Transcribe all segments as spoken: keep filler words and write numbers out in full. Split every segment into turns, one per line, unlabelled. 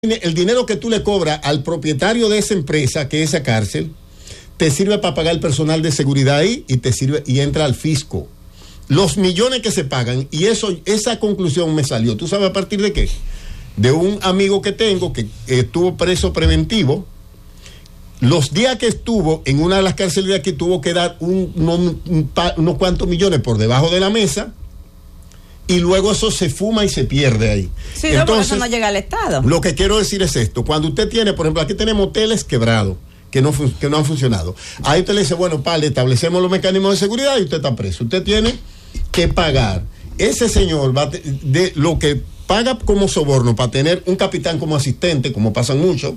el dinero que tú le cobras al propietario de esa empresa, que es esa cárcel, te sirve para pagar el personal de seguridad ahí y te sirve y entra al fisco. Los millones que se pagan, y eso, esa conclusión me salió. ¿Tú sabes a partir de qué? De un amigo que tengo que estuvo preso preventivo. Los días que estuvo en una de las cárceles de aquí tuvo que dar un, un, un, unos cuantos millones por debajo de la mesa. Y luego eso se fuma y se pierde ahí.
Sí, no, entonces, eso no llega al Estado.
Lo que quiero decir es esto. Cuando usted tiene, por ejemplo, aquí tenemos hoteles quebrados, que no, que no han funcionado. Ahí usted le dice, bueno, pa, le establecemos los mecanismos de seguridad y usted está preso. Usted tiene que pagar. Ese señor va de, de lo que paga como soborno para tener un capitán como asistente, como pasan mucho,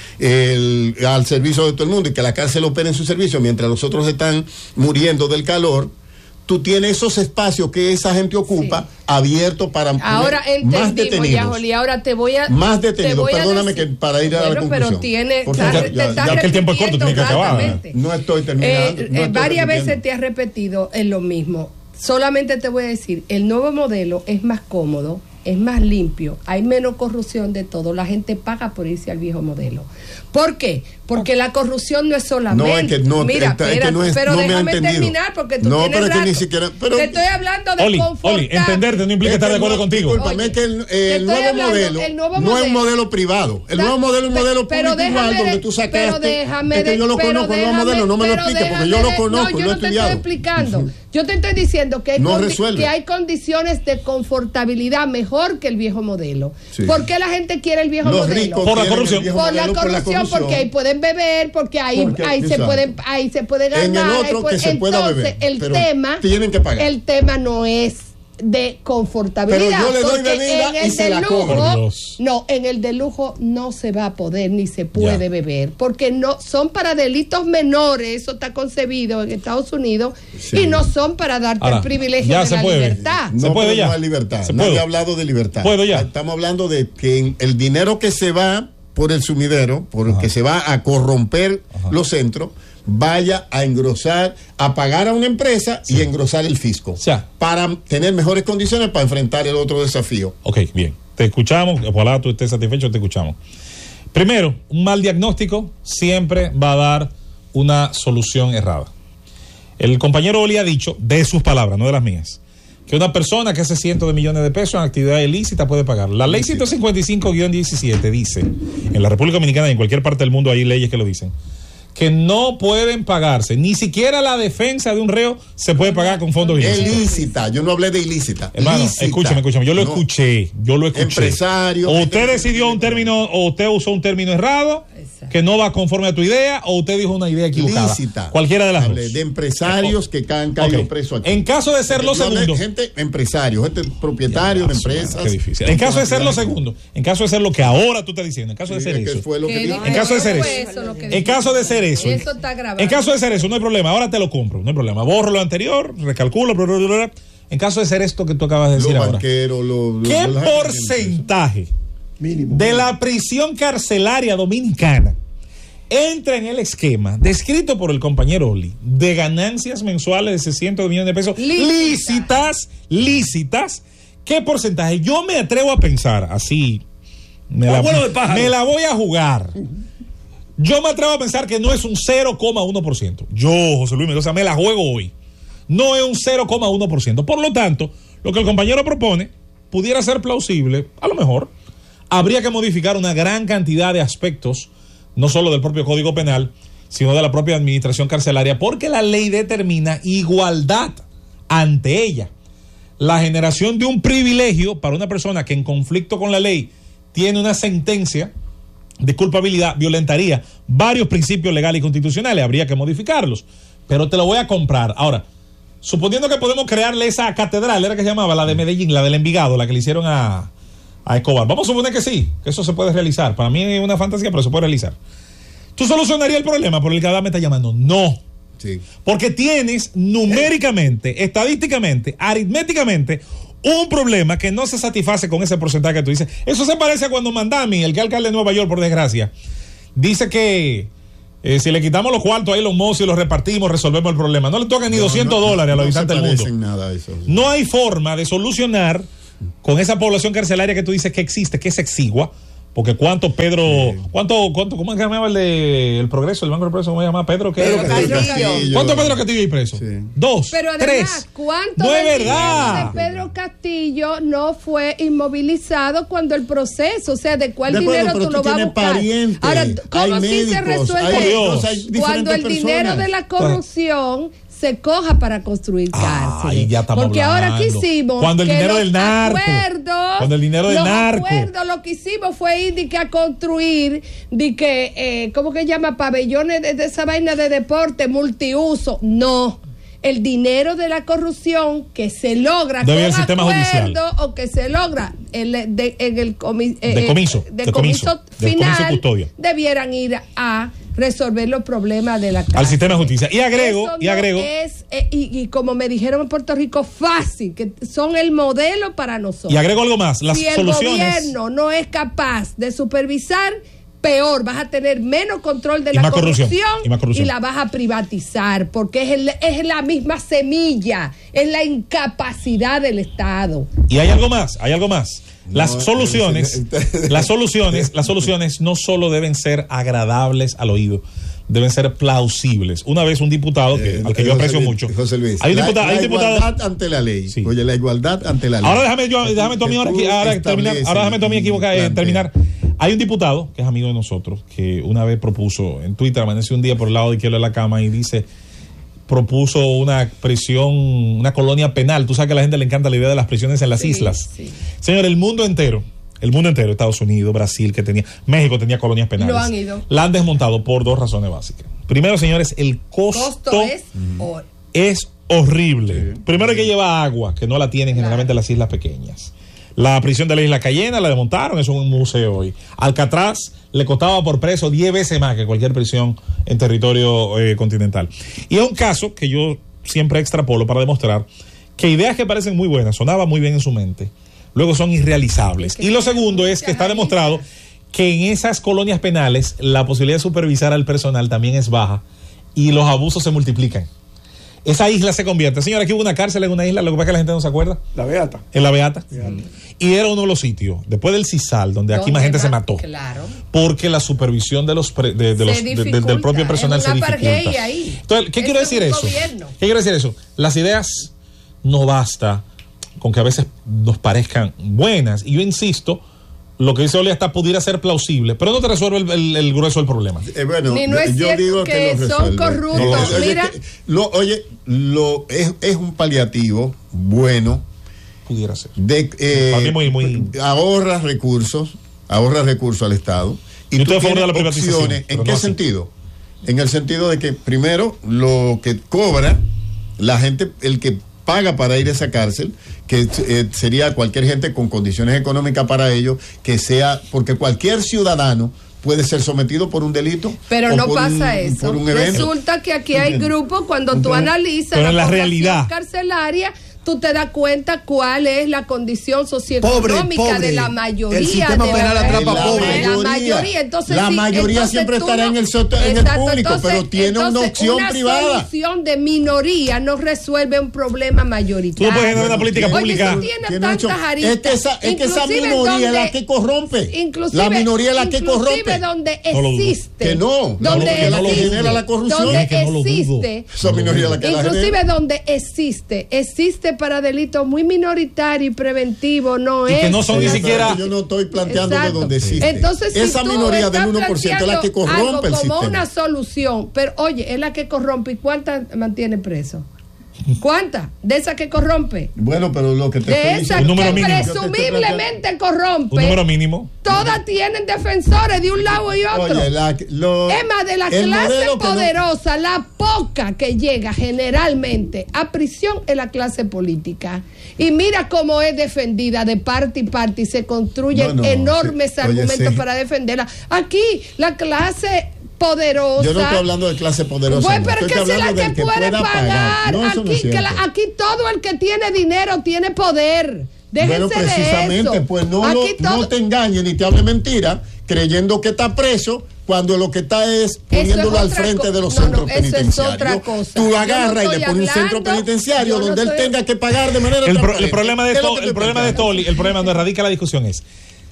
el, al servicio de todo el mundo, y que la cárcel opere en su servicio mientras los otros están muriendo del calor. Tú tienes esos espacios que esa gente ocupa, sí, abiertos para
ahora más detenidos. Ya, Joli, ahora te voy a
más detenidos. Perdóname
decir,
que para ir bueno, a la conclusión.
Pero tiene,
está,
ya,
ya,
está
ya que el tiempo es corto, tiene que acabar.
No estoy terminando.
Eh,
no
eh,
estoy
varias veces te has repetido en lo mismo. Solamente te voy a decir, el nuevo modelo es más cómodo, es más limpio, hay menos corrupción de todo. La gente paga por irse al viejo modelo. ¿Por qué? Porque la corrupción no es solamente.
No, es que no,
mira,
está,
espera,
es que no es,
pero
no
déjame
me
terminar porque tú
no,
tienes
pero
rato.
Es que ni siquiera, pero,
te estoy hablando de
Oli,
confortar.
Oli, entenderte no implica estar de acuerdo
no,
contigo.
Discúlpame, que el, eh, el, nuevo
hablando,
modelo,
el nuevo
no
modelo
es un modelo privado. El nuevo modelo es un modelo
pero
público
déjame,
igual, donde tú sacaste.
Pero déjame,
es que yo lo
pero
conozco,
déjame,
el nuevo modelo, no me lo expliques, porque yo lo conozco,
no, yo
lo he
no te
estudiado.
estoy explicando. Yo te estoy diciendo que hay,
no
condi- que hay condiciones de confortabilidad mejor que el viejo modelo.
Sí.
¿Por qué la gente quiere el viejo
Los
modelo?
Por la corrupción.
Por la corrupción, por la corrupción, porque ahí pueden beber, porque ahí,
porque,
ahí se pueden, ahí se puede ganar.
En el otro
puede,
que se pueda
entonces,
beber.
El
pero
tema,
tienen que pagar.
El tema no es de confortabilidad.
Pero yo le doy bebida
en el
y se
de
la
lujo,
cobro.
no, en el de lujo no se va a poder ni se puede ya. beber, porque no son para delitos menores, eso está concebido en Estados Unidos, sí. y no son para darte Ahora, el privilegio de la puede. libertad.
No,
se puede ya.
No hay libertad.
Se
Nadie
puede.
ha hablado de libertad.
Puedo ya.
Estamos hablando de que el dinero que se va por el sumidero, por el que se va a corromper Ajá. los centros, vaya a engrosar, a pagar a una empresa sí. y engrosar el fisco. O sea, para tener mejores condiciones para enfrentar el otro desafío.
Ok, bien. Te escuchamos, ojalá tú estés satisfecho, te escuchamos. Primero, un mal diagnóstico siempre va a dar una solución errada. El compañero Oli ha dicho, de sus palabras, no de las mías, que una persona que hace cientos de millones de pesos en actividad ilícita puede pagar. La ley ciento cincuenta y cinco guión diecisiete dice, en la República Dominicana y en cualquier parte del mundo hay leyes que lo dicen, que no pueden pagarse, ni siquiera la defensa de un reo se puede pagar con fondos ilícitos.
Ilícita, yo no hablé de ilícita.
Hermano,
lícita.
escúchame, escúchame, yo lo
no.
escuché, yo lo escuché.
Empresario.
O usted decidió un término, o usted usó un término errado, Exacto. que no va conforme a tu idea, o usted dijo una idea equivocada.
Lícita.
Cualquiera de las
hablé
dos.
De empresarios que han caído okay. presos aquí.
En caso de ser lo segundo.
Gente, empresarios, gente propietario de empresas.
Qué difícil. En caso de ser lo segundo, en caso de ser lo que ahora tú estás diciendo, en caso de ser eso. En caso de ser eso. En caso de ser eso.
Eso está grabado.
En caso de ser eso, no hay problema. Ahora te lo compro, no hay problema. Borro lo anterior, recalculo. Bla, bla, bla, bla. En caso de ser esto que tú acabas de decir
los
ahora.
Banqueros, los, los,
¿Qué
los
porcentaje mínimo de la prisión carcelaria dominicana entra en el esquema descrito por el compañero Oli de ganancias mensuales de cientos de millones de pesos lícitas, lícitas? ¿Qué porcentaje? Yo me atrevo a pensar así. Me, la, me la voy a jugar. Yo me atrevo a pensar que no es un cero coma uno por ciento. Yo, José Luis Mendoza, me la juego hoy. No es un cero coma uno por ciento. Por lo tanto, lo que el compañero propone pudiera ser plausible, a lo mejor. Habría que modificar una gran cantidad de aspectos, no solo del propio Código Penal, sino de la propia administración carcelaria, porque la ley determina igualdad ante ella. La generación de un privilegio para una persona que en conflicto con la ley tiene una sentencia de culpabilidad violentaría varios principios legales y constitucionales, habría que modificarlos, pero te lo voy a comprar. Ahora, suponiendo que podemos crearle esa catedral, era que se llamaba la de Medellín, la del Envigado, la que le hicieron a, a Escobar, vamos a suponer que sí, que eso se puede realizar, para mí es una fantasía, pero se puede realizar. ¿Tú solucionarías el problema por el que Adán me está llamando? No.
Sí.
Porque tienes numéricamente, estadísticamente, aritméticamente un problema que no se satisface con ese porcentaje que tú dices. Eso se parece a cuando Mandami, el que es alcalde de Nueva York, por desgracia, dice que eh, si le quitamos los cuartos a Elon Musk y los repartimos, resolvemos el problema. No le tocan ni no, doscientos
no,
dólares a los
no
habitantes del mundo.
Nada eso.
No hay forma de solucionar con esa población carcelaria que tú dices que existe, que es exigua, Porque cuánto Pedro, sí. cuánto, cuánto, ¿cómo se llamaba el de el Progreso, el Banco del Progreso, cómo se llama? Pedro, ¿qué?
Pedro Castillo.
Castillo. ¿Cuánto Pedro Castillo hay preso? Sí. Dos,
Pero además,
tres.
¿cuánto
no es
del
verdad.
dinero de Pedro Castillo no fue inmovilizado cuando el proceso, o sea, de cuál
de acuerdo,
dinero tú, tú lo vas a buscar?
Parientes,
ahora, ¿cómo así
médicos,
se resuelve
hay,
eso?
hay
Cuando el
personas.
dinero de la corrupción se coja para construir cárceles.
Ay, ya estamos
Porque
hablando.
ahora quisimos
cuando el
que
dinero
los
del narco
acuerdos,
cuando el dinero del
los
narco
acuerdos, lo que hicimos fue ir de que a construir de que eh, ¿cómo que llama? Pabellones de, de esa vaina de deporte multiuso. No, el dinero de la corrupción que se logra
debe
con
el sistema
acuerdo
judicial.
O que se logra el, de, en el comi, eh,
decomiso,
de
decomiso,
comiso
decomiso
final
custodia.
Debieran ir a resolver los problemas de la cárcel.
Al sistema de justicia. Y agrego,
Eso
y
no
agrego.
Es, eh, y, y como me dijeron en Puerto Rico, fácil, que son el modelo para nosotros.
Y agrego algo más, las
si
soluciones.
Si el gobierno no es capaz de supervisar, peor, vas a tener menos control de
y
la
más
corrupción,
corrupción, y más corrupción
y la vas a privatizar, porque es, el, es la misma semilla, es la incapacidad del Estado.
Y hay algo más, hay algo más. Las
no,
soluciones, las soluciones, las soluciones no solo deben ser agradables al oído, deben ser plausibles. Una vez un diputado que, eh, al que yo aprecio
Luis,
mucho.
José Luis,
hay un
la,
diputado,
la
hay un diputado,
igualdad ante la ley. Sí. Oye, la igualdad ante la ley.
Ahora déjame yo, déjame tú a mí ahora, ahora terminar, ahora déjame tú a mí equivocar, eh, terminar. Hay un diputado que es amigo de nosotros que una vez propuso en Twitter, amaneció un día por el lado izquierdo de la cama y dice, propuso una prisión, una colonia penal. Tú sabes que a la gente le encanta la idea de las prisiones en las
sí,
islas.
Sí.
Señor, el mundo entero. El mundo entero, Estados Unidos, Brasil, que tenía, México tenía colonias penales.
Lo han ido.
La han desmontado por dos razones básicas. Primero, señores, el costo,
costo es,
mm, es horrible. Sí. Primero hay que llevar agua, que no la tienen
claro.
generalmente las islas pequeñas. La prisión de la isla Cayena la desmontaron, eso es un museo hoy. Alcatraz le costaba por preso diez veces más que cualquier prisión en territorio eh, continental. Y es un caso que yo siempre extrapolo para demostrar que ideas que parecen muy buenas, sonaban muy bien en su mente, luego son irrealizables. Y lo segundo es que está demostrado que en esas colonias penales la posibilidad de supervisar al personal también es baja y los abusos se multiplican. Esa isla se convierte. Señora, aquí hubo una cárcel en una isla, lo que pasa es que la gente no se acuerda.
La Beata.
En La Beata.
Beata.
Y era uno de los sitios, después del CISAL, donde aquí más gente se mató.
Claro.
Porque la supervisión de los, pre, de, de los de, de, del propio personal se dificulta. Ahí. Entonces, ¿qué eso quiero decir eso? Gobierno. ¿Qué quiero decir eso? Las ideas no basta con que a veces nos parezcan buenas. Y yo insisto, lo que dice Oli hasta pudiera ser plausible, pero no te resuelve el, el, el grueso del problema.
Eh, bueno,
Ni no es
yo digo que,
que son corruptos. No,
oye,
mira.
Que, lo, oye, lo, es, es un paliativo bueno.
Pudiera ser.
De, eh, muy, muy... Ahorras recursos, ahorras recursos al Estado. Y tú tienes de la privatización. ¿En qué no sentido? Así. En el sentido de que, primero, lo que cobra la gente, el que paga para ir a esa cárcel, que eh, sería cualquier gente con condiciones económicas para ello, que sea, porque cualquier ciudadano puede ser sometido por un delito.
Pero no pasa
un,
eso.
Por un evento.
Resulta que aquí hay grupos, cuando tú
Entonces,
analizas
la,
la
realidad
carcelaria, tú te das cuenta cuál es la condición socioeconómica pobre, pobre. de la mayoría.
El sistema
de
penal
la,
atrapa
la,
pobre.
La mayoría. Entonces,
la
sí,
mayoría
entonces
siempre estará
no,
en el, soto, en exacto, el público, entonces, pero tiene
entonces,
una opción
una
privada.
Una solución de minoría no resuelve un problema mayoritario.
Tú puedes generar una política
Oye,
pública.
Oye, tiene tantas aristas.
Es que esa, es que esa minoría donde, es la que corrompe. La minoría es la que corrompe.
Inclusive donde existe.
Que no.
Donde
es la que genera la corrupción.
Donde
que no
existe.
Esa minoría es la que la genera.
Inclusive donde existe. Existe para delitos muy minoritarios y preventivo, no
y
es.
Que no son
sí,
ni siquiera.
Yo no estoy planteando de donde existe.
Entonces, si
esa minoría del uno por ciento es la que corrompe el sistema.
Como una solución, pero oye, es la que corrompe. ¿Y cuántas mantiene preso? ¿Cuántas? De esas que corrompe.
Bueno, pero lo que te
de
estoy
esas
diciendo,
que
mínimo.
presumiblemente corrompe.
Un número mínimo.
Todas tienen defensores de un lado y otro.
Oye, la, lo,
es más, de la clase poderosa, no... la poca que llega generalmente a prisión es la clase política. Y mira cómo es defendida de parte y parte y se construyen no, no, enormes sí. argumentos Oye, sí. para defenderla. Aquí, la clase poderosa.
Yo no estoy hablando de clase poderosa.
Pues, pero
no.
que es la que, que puede pagar. pagar. No, aquí, no es que la, aquí todo el que tiene dinero tiene poder. Déjense bueno, precisamente, de eso.
Pues no, lo, todo... no te engañes ni te hable mentira creyendo que está preso cuando lo que está es poniéndolo es al frente de los no, centros no, penitenciarios.
Eso es otra cosa.
Tú agarras no y le pones un centro penitenciario donde no él tenga que pagar de manera
el, pro, el problema de esto, el problema de esto, el problema donde radica la discusión es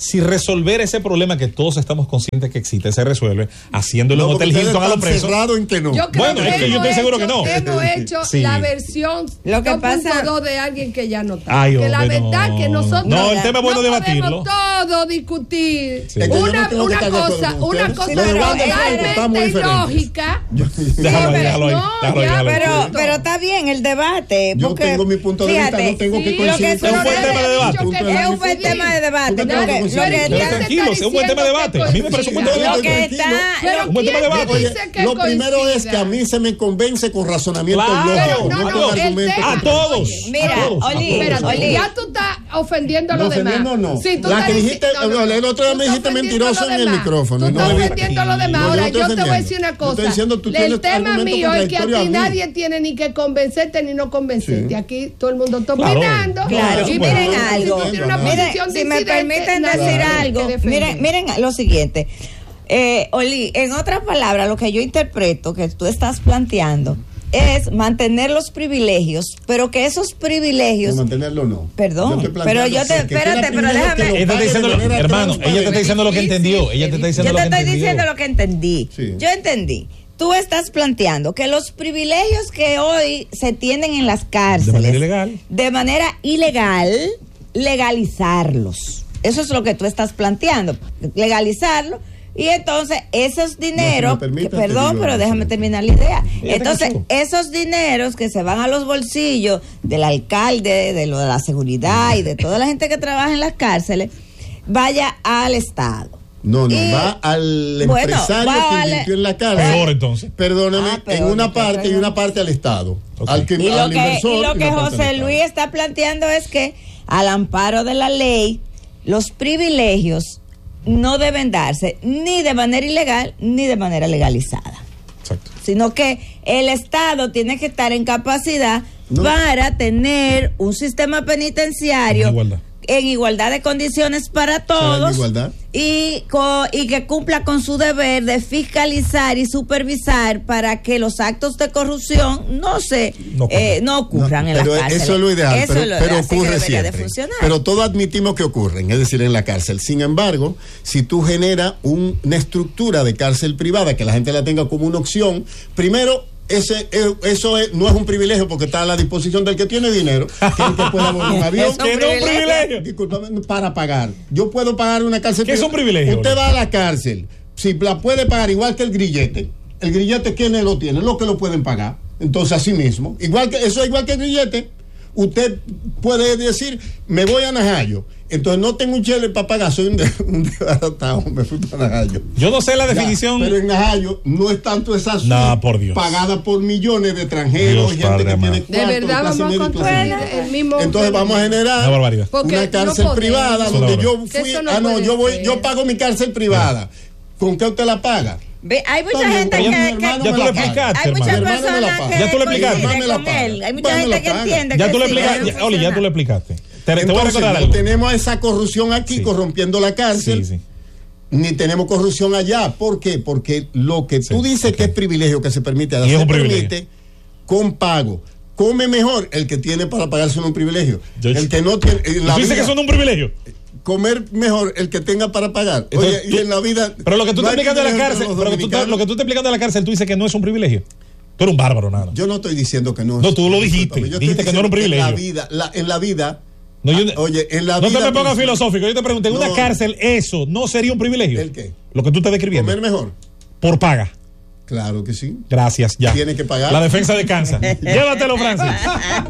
si resolver ese problema que todos estamos conscientes que existe, se resuelve haciéndolo en Hotel Hilton a los presos.
En que no.
Yo creo
Bueno,
que
es que yo estoy
hemos
seguro que
hecho-
no.
Hemos hecho
Sí.
la versión
Lo que
dos punto
pasa-
dos de alguien que ya no está.
Ay,
que la
hombre,
verdad
no.
que nosotros
No, el tema es bueno
no
debatirlo.
podemos todo discutir.
Sí.
Es que yo
Una,
no tengo que
una
estar de acuerdo
cosa,
con
una
ustedes.
cosa
Sí, lo de Wanda
Franco
está muy
totalmente
diferente.
ilógica.
Déjalo ahí,
Sí,
déjalo ahí,
no,
déjalo ahí,
ya,
déjalo ahí.
Pero, pero está bien el debate.
Yo
porque,
tengo mi punto de
fíjate,
vista, no tengo que
sí,
coincidir.
lo que
con
tú
Es un buen
ustedes.
tema de debate.
Punto de
Es
vista
un buen
diferente.
tema de debate.
Porque
Porque
tengo
lo
que
que
coincidir.
Pero
está-
tranquilo, es un buen tema de debate. A mí me parece un buen tema de
Lo
debate.
que
Tranquilo.
está.
Pero
Un buen tema de
¿quién
debate.
dice que
Lo primero es que a
coincida?
mí se me convence con razonamiento
Claro,
lógico,
no,
no,
no,
con
el
argumentos.
tema-
A todos.
Mira,
a todos, a
Oli,
todos.
Espérate,
Oli.
ya tú estás ofendiendo a los
No,
demás.
ofendiendo no.
Sí, tú
La
estás
que
dici-
dijiste,
no, no, no.
el otro día
Tú
me
estás
dijiste
ofendiendo
mentiroso
a los
en el
demás.
micrófono,
Tú
no
estás
me-
ofendiendo a los demás.
No, yo
Ahora,
no estoy
yo te voy a
ofendiendo.
decir una
Yo estoy
cosa.
diciendo, tú
El
tienes
tema
argumentos
mío es que a ti
contradictorios a mí.
nadie tiene ni que convencerte ni no convencerte.
Sí.
Aquí todo el mundo está
Claro.
opinando.
Claro,
Y
miren
miren,
algo.
si tú tienes una
Miren,
posición
Miren, si me
disidente,
permiten
nadie
decir
tiene que
algo,
defender.
miren, miren lo siguiente. Eh, Oli, en otras palabras, lo que yo interpreto que tú estás planteando es mantener los privilegios, pero que esos privilegios.
No, mantenerlo no.
Perdón,
Yo estoy
pero yo te-
planteando que
espérate,
quiera
pero
primero
déjame-
que lo
Ella te está
pague de
diciendo, lo-
manera
hermano, ella te está
transparente.
diciendo lo que entendió. Ella te está diciendo
Yo
lo
te
que
estoy
entendió.
diciendo lo que entendí.
Sí.
Yo entendí. Tú estás planteando que los privilegios que hoy se tienen en las cárceles
De manera ilegal.
de manera ilegal, legalizarlos. Eso es lo que tú estás planteando, legalizarlo. Y entonces esos dineros,
No, si me permite,
que-
te
perdón,
digo,
pero
no,
déjame
sí.
terminar la idea.
te
Entonces,
escucho.
esos dineros que se van a los bolsillos del alcalde, de lo de la seguridad y de toda la gente que trabaja en las cárceles, vaya al Estado.
No, no,
Y-
va al
bueno,
empresario
va
que
al-
invirtió en la cárcel.
Peor, entonces.
Perdóname,
Ah, peor,
en una
me queda
parte y
peor.
una parte al Estado.
Ok.
Al, que,
Y lo
al
que,
inversor
y lo
y
que
una parte al
José
Estado.
Luis está planteando es que al amparo de la ley, los privilegios no deben darse ni de manera ilegal ni de manera legalizada,
Exacto.
sino que el Estado tiene que estar en capacidad
No.
para tener un sistema penitenciario
En igualdad.
en igualdad de condiciones para
¿Será en
todos
igualdad?
y, co- y que cumpla con su deber de fiscalizar y supervisar para que los actos de corrupción no se
No ocurran.
eh, no ocurran
No,
en las
pero
cárceles.
eso es lo ideal,
Eso
pero,
es lo-
pero
así que
ocurre
debería de
siempre.
funcionar.
Pero todos admitimos que ocurren, es decir, en la cárcel. Sin embargo, si tú generas un- una estructura de cárcel privada que la gente la tenga como una opción, primero ese eh, eso es- no es un privilegio porque está a la disposición del que tiene dinero, que es el que puede abordar un avión.
Es un
Que no es un privilegio.
Discúlpame, para pagar. Yo puedo pagar una cárcel.
¿Qué es un privilegio,
Usted
bro?
va a la cárcel, si la puede pagar igual que el grillete, el grillete ¿quiénes lo tienen? Los que lo pueden pagar. Entonces, así mismo, igual que eso es igual que el grillete. Usted puede decir, me voy a Najayo. Entonces no tengo un chele para pagar, soy un, de, un desbaratado, me fui para Najayo.
Yo no sé la
Ya,
definición.
pero en Najayo no es tanto esa
No, por Dios.
pagada por millones de extranjeros,
Dios
gente
Padre
que
amado.
tiene
De
cuarto,
verdad
clase
vamos a
media y clase
construir
media.
el mismo.
Entonces vamos a generar
Una barbaridad.
Porque
una
no
cárcel
podemos.
privada
Eso
donde
no,
yo
no.
fui,
Eso no
ah no,
puede
yo voy,
ser.
yo pago mi cárcel privada. ¿Con qué usted la paga?
Ve, hay mucha
Está bien,
gente
pero
que,
mi
que-
hermano
Ya
me
tú
la
le
paga.
explicaste,
hay muchas
hermano.
Mi hermano me la
personas
paga.
que
Ya tú le explicaste.
coinciden
Mi hermano me la
con
paga.
él. Hay
Mi
mucha
hermano me
gente que
la paga.
entiende
Ya
que
tú le
sí,
explicaste.
debe
ya- Oli, ya tú le
funcionar.
explicaste. Te, te voy a
Entonces,
recordar
no
algo.
tenemos esa corrupción aquí
Sí.
corrompiendo la cárcel.
Sí, sí.
Ni tenemos corrupción allá. ¿Por qué? Porque lo que tú
Sí,
dices
ok.
que es privilegio que se permite,
Y es
se
un privilegio.
permite con pago. Come mejor el que tiene para pagarse un privilegio.
Yo-
el que no tiene. En la
Tú dices
vida,
que son un privilegio.
comer mejor el que tenga para pagar.
Entonces,
Oye,
tú-
y en la vida.
Pero lo que tú
no
estás
hay
explicando de la
privilegio
cárcel,
entre los
pero que tú estás-
dominicanos.
lo que tú estás explicando de la cárcel, tú dices que no es un privilegio. Tú eres un bárbaro, nada.
Yo no estoy diciendo que no.
No, tú lo dijiste.
Discúlpame, yo
Dijiste
estoy
que no era un
diciendo
privilegio.
En la vida, la- en la vida.
No, yo-
ah, oye, en la
no
vida.
te me pongas
pues,
filosófico. Yo te pregunté, ¿en una
No.
cárcel eso no sería un privilegio?
¿El qué?
Lo que tú estás describiendo.
Comer mejor.
Por paga.
Claro que sí.
Gracias, ya.
Tiene que pagar.
La defensa de Kansas. Llévatelo, Francis.